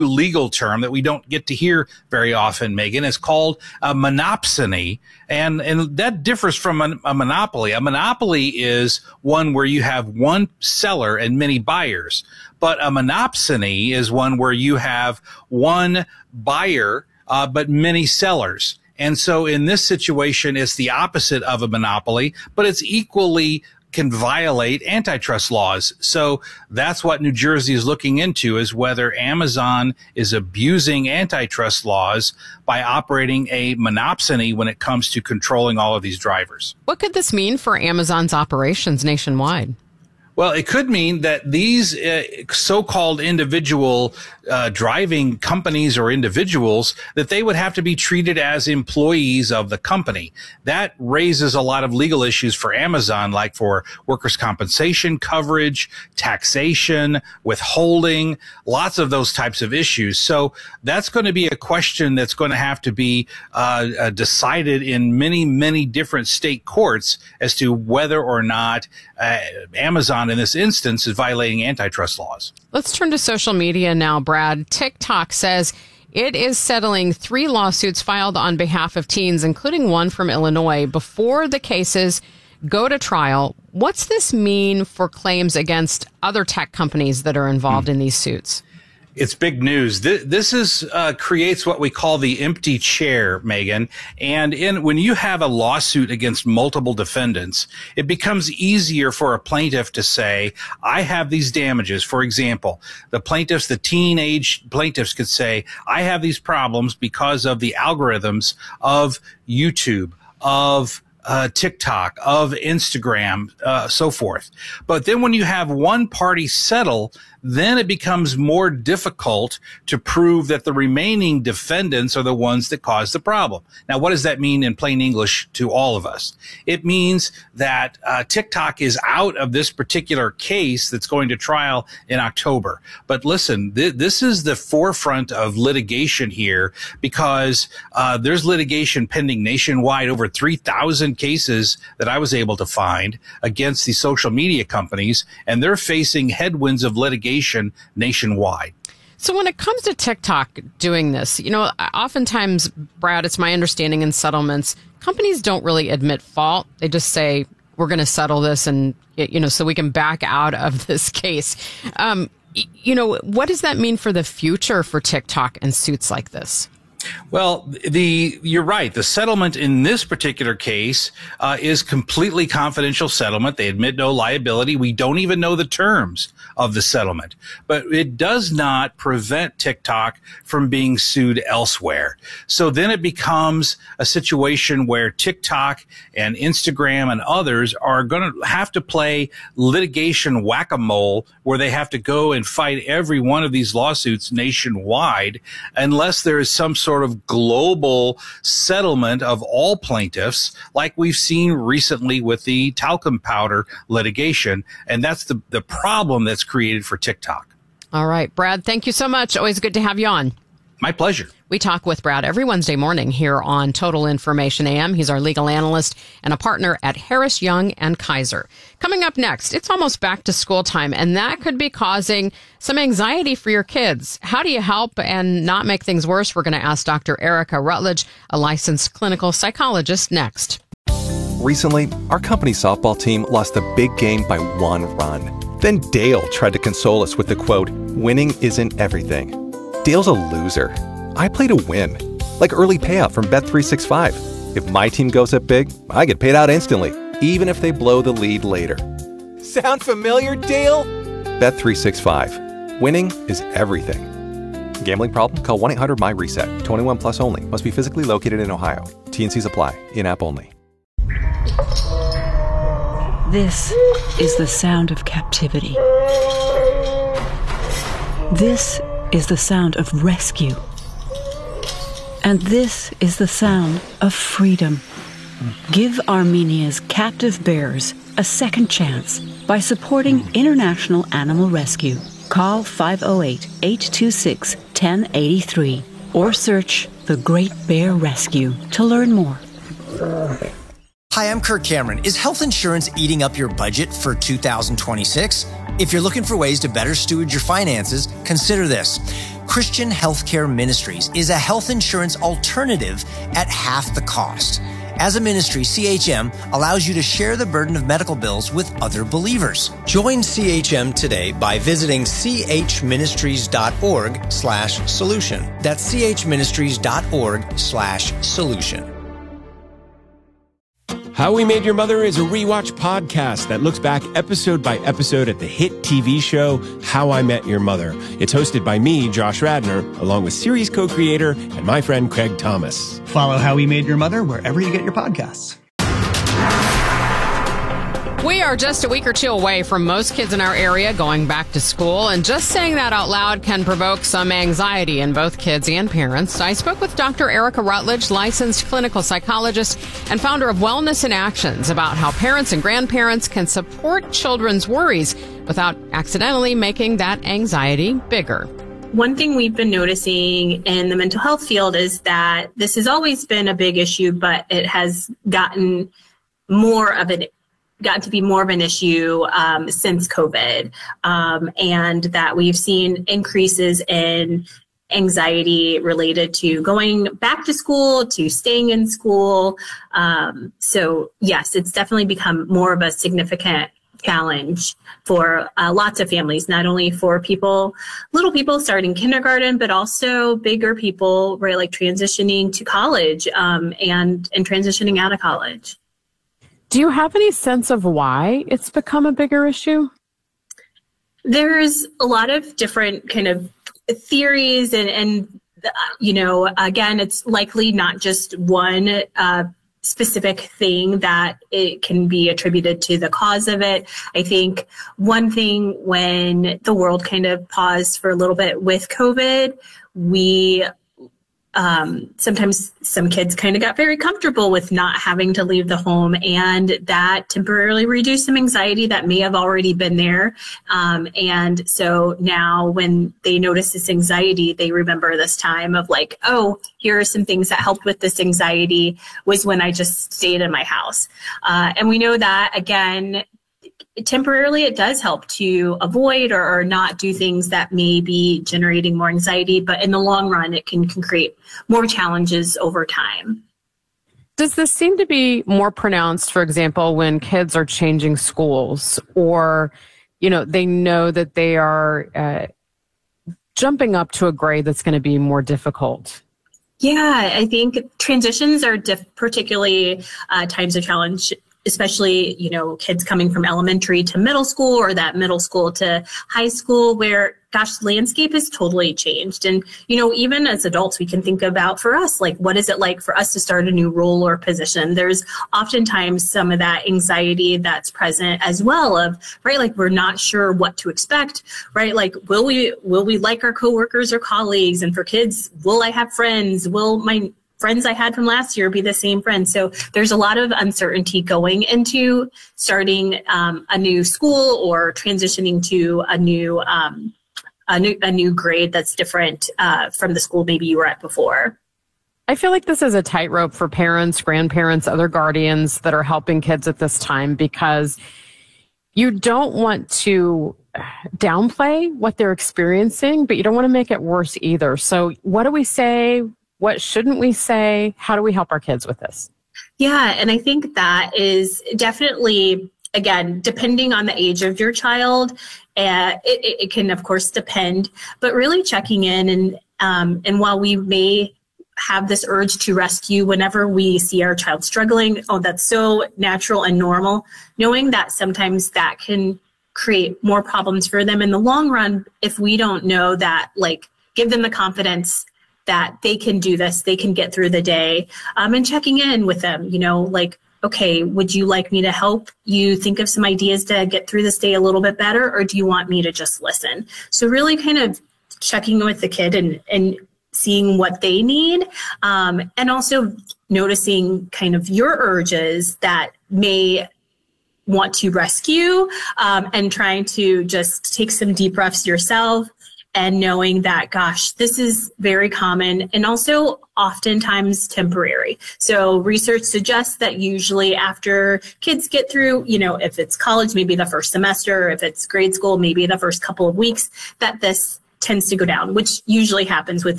legal term that we don't get to hear very often, Megan. It's called a monopsony, and that differs from a monopoly. A monopoly is one where you have one seller and many buyers, but a monopsony is one where you have one buyer but many sellers. And so in this situation, it's the opposite of a monopoly, but it's equally can violate antitrust laws. So that's what New Jersey is looking into, is whether Amazon is abusing antitrust laws by operating a monopsony when it comes to controlling all of these drivers. What could this mean for Amazon's operations nationwide? Well, it could mean that these so-called individual driving companies or individuals, that they would have to be treated as employees of the company. That raises a lot of legal issues for Amazon, like for workers' compensation coverage, taxation, withholding, lots of those types of issues. So that's going to be a question that's going to have to be decided in many, many different state courts as to whether or not Amazon in this instance is violating antitrust laws. Let's turn to social media now, Brad. TikTok says it is settling 3 lawsuits filed on behalf of teens, including one from Illinois, before the cases go to trial. What's this mean for claims against other tech companies that are involved in these suits? It's big news. This is creates what we call the empty chair, Megan. And when you have a lawsuit against multiple defendants, it becomes easier for a plaintiff to say, I have these damages. For example, the teenage plaintiffs could say, I have these problems because of the algorithms of YouTube, of TikTok, of Instagram, so forth. But then when you have one party settle, then it becomes more difficult to prove that the remaining defendants are the ones that caused the problem. Now, what does that mean in plain English to all of us? It means that TikTok is out of this particular case that's going to trial in October. But listen, this is the forefront of litigation here, because there's litigation pending nationwide, over 3,000 cases that I was able to find against the social media companies, and they're facing headwinds of litigation nationwide. So when it comes to TikTok doing this, oftentimes, Brad, it's my understanding in settlements, companies don't really admit fault. They just say, we're going to settle this and, so we can back out of this case. What does that mean for the future for TikTok and suits like this? Well, you're right. The settlement in this particular case is completely confidential settlement. They admit no liability. We don't even know the terms of the settlement, but it does not prevent TikTok from being sued elsewhere. So then it becomes a situation where TikTok and Instagram and others are going to have to play litigation whack-a-mole, where they have to go and fight every one of these lawsuits nationwide, unless there is some sort of global settlement of all plaintiffs, like we've seen recently with the talcum powder litigation. And that's the problem that's created for TikTok. All right, Brad, thank you so much. Always good to have you on. My pleasure. We talk with Brad every Wednesday morning here on Total Information AM. He's our legal analyst and a partner at Harris, Young & Kaiser. Coming up next, it's almost back to school time, and that could be causing some anxiety for your kids. How do you help and not make things worse? We're going to ask Dr. Erica Rutledge, a licensed clinical psychologist, next. Recently, our company softball team lost a big game by 1 run. Then Dale tried to console us with the quote, "Winning isn't everything." Dale's a loser. I play to win, like early payout from Bet365. If my team goes up big, I get paid out instantly, even if they blow the lead later. Sound familiar, Dale? Bet365. Winning is everything. Gambling problem? Call 1-800-MY-RESET. 21 plus only. Must be physically located in Ohio. T&Cs apply. In-app only. This is the sound of captivity. This is the sound of rescue. And this is the sound of freedom. Give Armenia's captive bears a second chance by supporting International Animal Rescue. Call 508-826-1083 or search The Great Bear Rescue to learn more. Hi, I'm Kirk Cameron. Is health insurance eating up your budget for 2026? If you're looking for ways to better steward your finances, consider this. Christian Healthcare Ministries is a health insurance alternative at half the cost. As a ministry, CHM allows you to share the burden of medical bills with other believers. Join CHM today by visiting chministries.org/solution. That's chministries.org/solution. How We Made Your Mother is a rewatch podcast that looks back episode by episode at the hit TV show How I Met Your Mother. It's hosted by me, Josh Radnor, along with series co-creator and my friend Craig Thomas. Follow How We Made Your Mother wherever you get your podcasts. We are just a week or two away from most kids in our area going back to school, and just saying that out loud can provoke some anxiety in both kids and parents. I spoke with Dr. Erica Rutledge, licensed clinical psychologist and founder of Wellness in Actions, about how parents and grandparents can support children's worries without accidentally making that anxiety bigger. One thing we've been noticing in the mental health field is that this has always been a big issue, but it has gotten to be more of an issue since COVID, and that we've seen increases in anxiety related to going back to school, to staying in school. So yes, it's definitely become more of a significant challenge for lots of families, not only for little people starting kindergarten, but also bigger people, right, like transitioning to college and transitioning out of college. Do you have any sense of why it's become a bigger issue? There's a lot of different kind of theories and again, it's likely not just one specific thing that it can be attributed to the cause of it. I think one thing, when the world kind of paused for a little bit with COVID, sometimes some kids kind of got very comfortable with not having to leave the home, and that temporarily reduced some anxiety that may have already been there. And so now when they notice this anxiety, they remember this time of like, oh, here are some things that helped with this anxiety was when I just stayed in my house. And we know that, again, temporarily it does help to avoid or not do things that may be generating more anxiety, but in the long run, it can create more challenges over time. Does this seem to be more pronounced, for example, when kids are changing schools, or, they know that they are jumping up to a grade that's going to be more difficult? Yeah, I think transitions are particularly times of challenge, especially, kids coming from elementary to middle school, or that middle school to high school, where, gosh, the landscape has totally changed. And, even as adults, we can think about, for us, like, what is it like for us to start a new role or position? There's oftentimes some of that anxiety that's present as well of, right, like, we're not sure what to expect, right? Like, will we like our coworkers or colleagues? And for kids, will I have friends? Will my friends I had from last year be the same friends? So there's a lot of uncertainty going into starting a new school or transitioning to a new grade that's different from the school maybe you were at before. I feel like this is a tightrope for parents, grandparents, other guardians that are helping kids at this time, because you don't want to downplay what they're experiencing, but you don't want to make it worse either. So what do we say? What shouldn't we say? How do we help our kids with this? Yeah, and I think that is definitely, again, depending on the age of your child, it can, of course, depend, but really checking in. And while we may have this urge to rescue whenever we see our child struggling, oh, that's so natural and normal, knowing that sometimes that can create more problems for them in the long run if we don't know that, like, give them the confidence that they can do this, they can get through the day, and checking in with them, like, okay, would you like me to help you think of some ideas to get through this day a little bit better, or do you want me to just listen? So really kind of checking with the kid and seeing what they need, and also noticing kind of your urges that may want to rescue, and trying to just take some deep breaths yourself, and knowing that, gosh, this is very common and also oftentimes temporary. So research suggests that usually after kids get through, if it's college, maybe the first semester, if it's grade school, maybe the first couple of weeks, that this tends to go down, which usually happens within